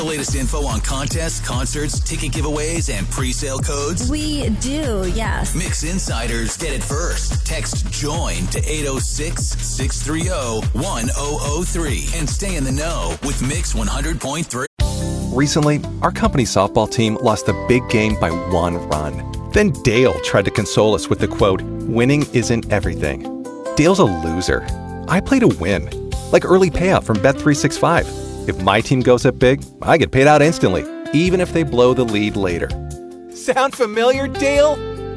The latest info on contests, concerts, ticket giveaways, and pre-sale codes? We do, yes. Mix Insiders get it first. Text JOIN to 806-630-1003 and stay in the know with Mix 100.3. Recently, our company softball team lost the big game by 1 run. Then Dale tried to console us with the quote, "Winning isn't everything." Dale's a loser. I play to win. Like early payout from Bet365. If my team goes up big, I get paid out instantly, even if they blow the lead later. Sound familiar, Dale?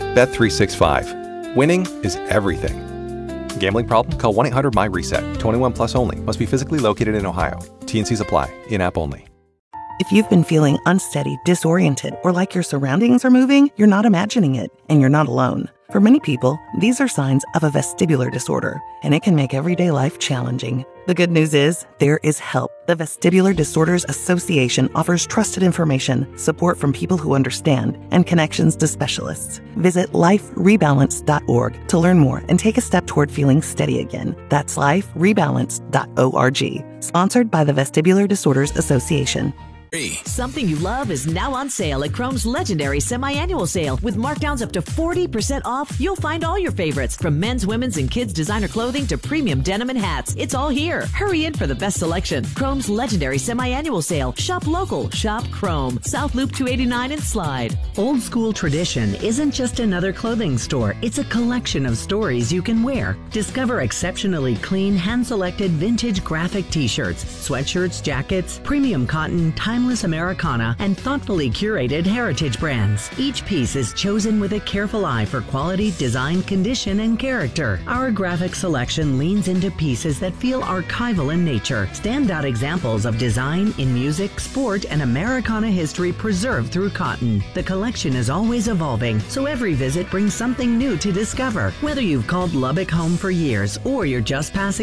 Bet365. Winning is everything. Gambling problem? Call 1-800-MY-RESET. 21 plus only. Must be physically located in Ohio. T&Cs apply. In-app only. If you've been feeling unsteady, disoriented, or like your surroundings are moving, you're not imagining it, and you're not alone. For many people, these are signs of a vestibular disorder, and it can make everyday life challenging. The good news is, there is help. The Vestibular Disorders Association offers trusted information, support from people who understand, and connections to specialists. Visit liferebalance.org to learn more and take a step toward feeling steady again. That's liferebalance.org. Sponsored by the Vestibular Disorders Association. Something you love is now on sale at Chrome's legendary semi-annual sale. With markdowns up to 40% off, you'll find all your favorites. From men's, women's, and kids' designer clothing to premium denim and hats. It's all here. Hurry in for the best selection. Chrome's legendary semi-annual sale. Shop local. Shop Chrome. South Loop 289 and Slide. Old School Tradition isn't just another clothing store. It's a collection of stories you can wear. Discover exceptionally clean, hand-selected vintage graphic t-shirts, sweatshirts, jackets, premium cotton, timeless Americana, and thoughtfully curated heritage brands. Each piece is chosen with a careful eye for quality, design, condition, and character. Our graphic selection leans into pieces that feel archival in nature. Standout examples of design in music, sport, and Americana history preserved through cotton. The collection is always evolving, so every visit brings something new to discover. Whether you've called Lubbock home for years or you're just passing